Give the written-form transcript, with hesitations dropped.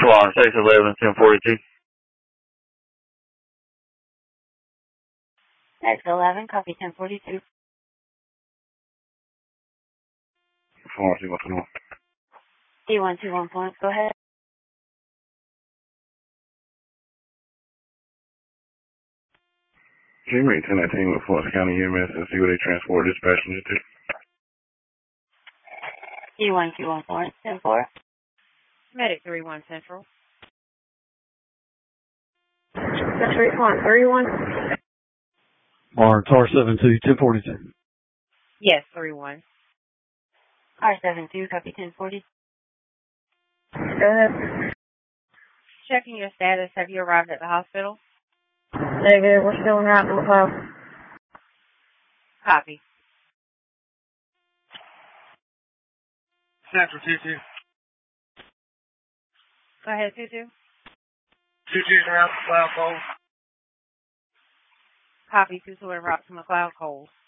Swan 611, 1042. X11, copy 1042. Swan 611. D121 point, go ahead. Can you make 1019 with Florence County EMS and see where they transport this passenger to? D121 point, 10-4. Medic 31 Central. That's 3.31. Tar 72, 1042. Yes, 31. R72, copy 1040. Go ahead. Checking your status. Have you arrived at the hospital? Negative. We're still in route to the pub. Copy. Central 22. Go ahead, 22. 22's around McLeod Coles. Copy, 22 en route to McLeod Coles.